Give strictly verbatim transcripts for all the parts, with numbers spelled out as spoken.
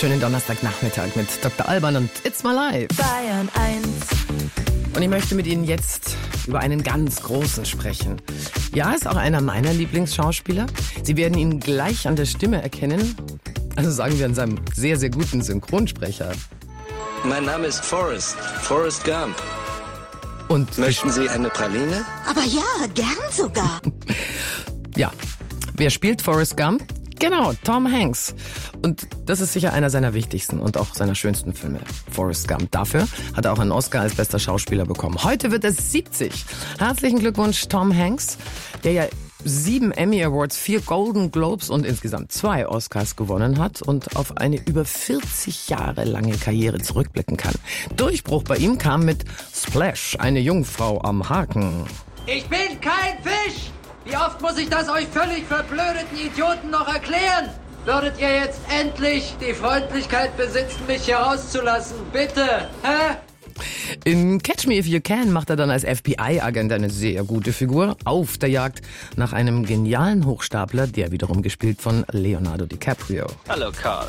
Schönen Donnerstagnachmittag mit Doktor Alban und It's My Life. Bayern eins. Und ich möchte mit Ihnen jetzt über einen ganz Großen sprechen. Ja, ist auch einer meiner Lieblingsschauspieler. Sie werden ihn gleich an der Stimme erkennen. Also sagen wir an seinem sehr, sehr guten Synchronsprecher. Mein Name ist Forrest, Forrest Gump. Und möchten Sie eine Praline? Aber ja, gern sogar. Ja, wer spielt Forrest Gump? Genau, Tom Hanks. Und das ist sicher einer seiner wichtigsten und auch seiner schönsten Filme, Forrest Gump. Dafür hat er auch einen Oscar als bester Schauspieler bekommen. Heute wird er siebzig. Herzlichen Glückwunsch, Tom Hanks, der ja sieben Emmy Awards, vier Golden Globes und insgesamt zwei Oscars gewonnen hat und auf eine über vierzig Jahre lange Karriere zurückblicken kann. Durchbruch bei ihm kam mit Splash, eine Jungfrau am Haken. Ich bin kein Fisch! Wie oft muss ich das euch völlig verblödeten Idioten noch erklären? Würdet ihr jetzt endlich die Freundlichkeit besitzen, mich hier rauszulassen? Bitte, hä? In Catch Me If You Can macht er dann als F B I-Agent eine sehr gute Figur auf der Jagd nach einem genialen Hochstapler, der wiederum gespielt von Leonardo DiCaprio. Hallo, Carl.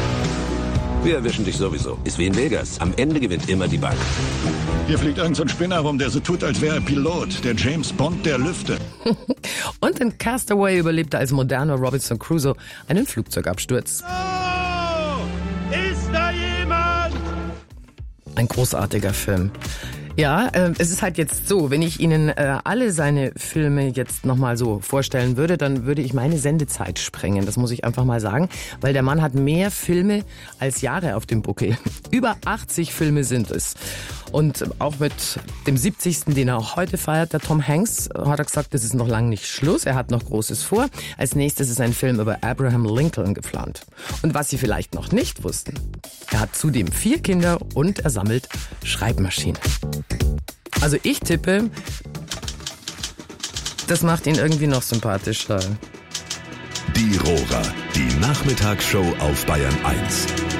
Wir erwischen dich sowieso. Ist wie in Vegas. Am Ende gewinnt immer die Bank. Hier fliegt irgend so ein Spinner rum, der so tut, als wäre er Pilot. Der James Bond der Lüfte. Und in Castaway überlebt er als moderner Robinson Crusoe einen Flugzeugabsturz. Oh, ist da jemand? Ein großartiger Film. Ja, äh, es ist halt jetzt so, wenn ich Ihnen äh, alle seine Filme jetzt nochmal so vorstellen würde, dann würde ich meine Sendezeit sprengen. Das muss ich einfach mal sagen, weil der Mann hat mehr Filme als Jahre auf dem Buckel. Über achtzig Filme sind es. Und auch mit dem siebzigsten, den er auch heute feiert, der Tom Hanks, hat er gesagt, das ist noch lange nicht Schluss. Er hat noch Großes vor. Als nächstes ist ein Film über Abraham Lincoln geplant. Und was Sie vielleicht noch nicht wussten, er hat zudem vier Kinder und er sammelt Schreibmaschinen. Also ich tippe, das macht ihn irgendwie noch sympathischer. Die Rohrer, die Nachmittagsshow auf Bayern eins.